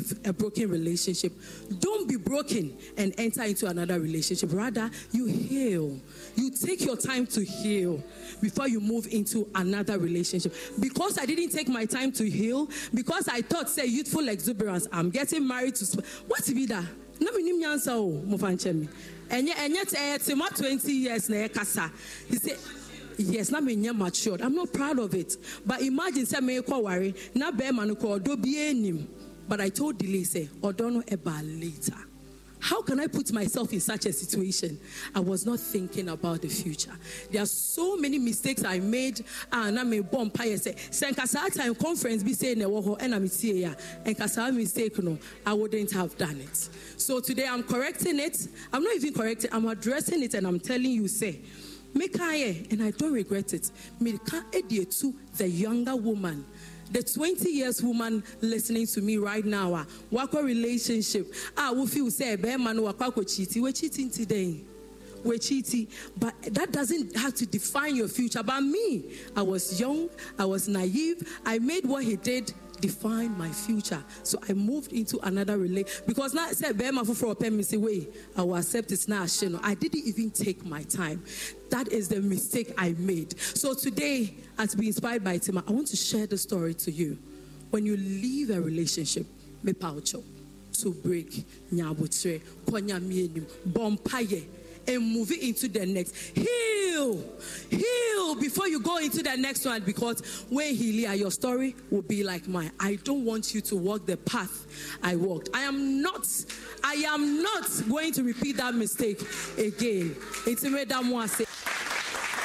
leave a broken relationship. Don't be broken and enter into another relationship. Rather, you heal. You take your time to heal before you move into another relationship. Because I didn't take my time to heal, because I thought, say, youthful exuberance, I'm getting married to... What's be that? No, me answer. And yet, 20 years na kasa. He said, yes, na me matured. I'm not proud of it. But imagine say me ko worry na be man ko do bi enim. But I told Delay say, odono eba later. How can I put myself in such a situation? I was not thinking about the future. There are so many mistakes I made. And I'm a bomb pie. Say, Sankasa time conference be saying and I'm here. And Kasa mistake no, I wouldn't have done it. So today I'm correcting it. I'm not even correcting. I'm addressing it, and I'm telling you, say, make I, and I don't regret it. Me can't adhere to the younger woman. The 20 years woman listening to me right now, wako relationship. We feel say, be man wako cheating. We're cheating today. We're cheating, but that doesn't have to define your future. But me, I was young, I was naive. I made what he did define my future. So I moved into another relationship. Because now I said, be my for a say, way I will accept it now. I didn't even take my time. That is the mistake I made. So today, as to be inspired by Tima, I want to share the story to you. When you leave a relationship, me paucho to break nyabutre, konya mienu, bompaye, and move it into the next. Heal before you go into the next one, because when heal, your story will be like mine. I don't want you to walk the path I walked. I am not going to repeat that mistake again. It's made that more say.